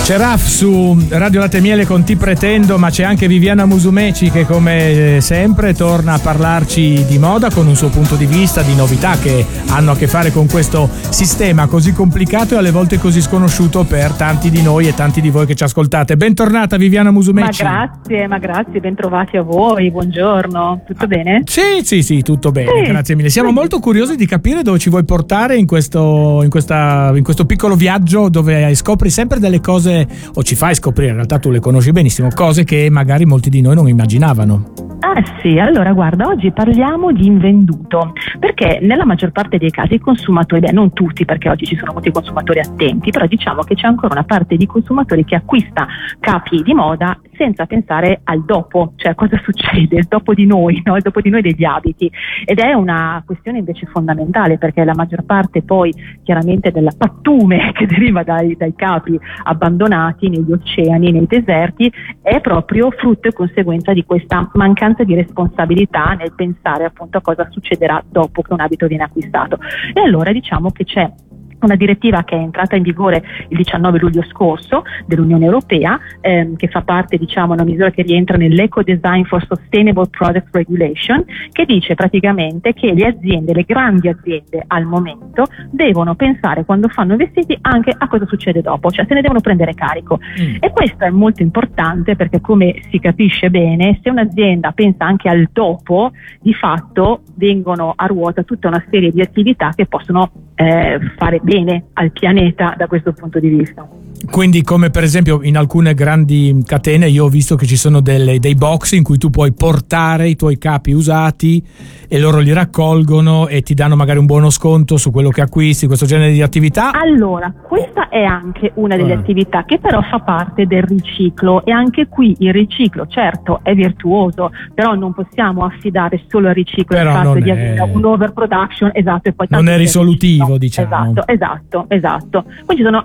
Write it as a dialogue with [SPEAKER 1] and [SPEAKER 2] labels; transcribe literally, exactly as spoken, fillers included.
[SPEAKER 1] C'è Raf su Radio Latte e Miele con Ti pretendo, ma c'è anche Viviana Musumeci che come sempre torna a parlarci di moda con un suo punto di vista, di novità che hanno a che fare con questo sistema così complicato e alle volte così sconosciuto per tanti di noi e tanti di voi che ci ascoltate. Bentornata Viviana Musumeci.
[SPEAKER 2] Ma grazie, ma grazie, bentrovati a voi, buongiorno, tutto bene?
[SPEAKER 1] Sì, sì, sì, tutto bene, sì. Grazie mille. Siamo sì. molto curiosi di capire dove ci vuoi portare in questo, in questa, in questo piccolo viaggio dove scopri sempre delle cose, o ci fai scoprire, in realtà tu le conosci benissimo, cose che magari molti di noi non immaginavano.
[SPEAKER 2] Ah sì, allora guarda, oggi parliamo di invenduto, perché nella maggior parte dei casi i consumatori, beh non tutti perché oggi ci sono molti consumatori attenti, però diciamo che c'è ancora una parte di consumatori che acquista capi di moda senza pensare al dopo, cioè cosa succede, il dopo di noi, no? Il dopo di noi degli abiti, ed è una questione invece fondamentale perché la maggior parte poi chiaramente della pattume che deriva dai, dai capi abbandonati negli oceani, nei deserti, è proprio frutto e conseguenza di questa mancanza di responsabilità nel pensare appunto a cosa succederà dopo che un abito viene acquistato. E allora diciamo che c'è una direttiva che è entrata in vigore il diciannove luglio scorso dell'Unione Europea, ehm, che fa parte, diciamo, una misura che rientra nell'Eco Design for Sustainable Products Regulation, che dice praticamente che le aziende, le grandi aziende al momento, devono pensare quando fanno vestiti anche a cosa succede dopo, cioè se ne devono prendere carico. Mm. E questo è molto importante perché, come si capisce bene, se un'azienda pensa anche al dopo, di fatto vengono a ruota tutta una serie di attività che possono eh, fare bene al pianeta da questo punto di vista.
[SPEAKER 1] Quindi, come per esempio in alcune grandi catene io ho visto che ci sono delle, dei box in cui tu puoi portare i tuoi capi usati e loro li raccolgono e ti danno magari un buono sconto su quello che acquisti, questo genere di attività.
[SPEAKER 2] Allora, questa è anche una delle ah. attività che però fa parte del riciclo, e anche qui il riciclo certo è virtuoso, però non possiamo affidare solo al riciclo il fatto di avere un overproduction, esatto, e poi
[SPEAKER 1] non è risolutivo, diciamo.
[SPEAKER 2] Esatto, esatto, esatto. Quindi ci sono